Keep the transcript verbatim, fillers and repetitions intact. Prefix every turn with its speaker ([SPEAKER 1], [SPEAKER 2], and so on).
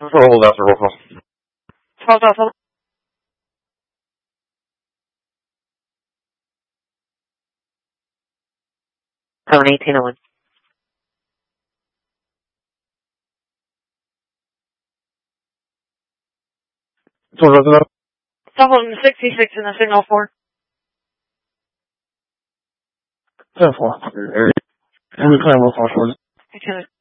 [SPEAKER 1] Hold after roll call.
[SPEAKER 2] twelve Alpha. Seven eighteen oh one.
[SPEAKER 1] So resident.
[SPEAKER 2] Someone sixty-six in the signal four.
[SPEAKER 1] ten four. And we claim roll call short.
[SPEAKER 2] Lieutenant.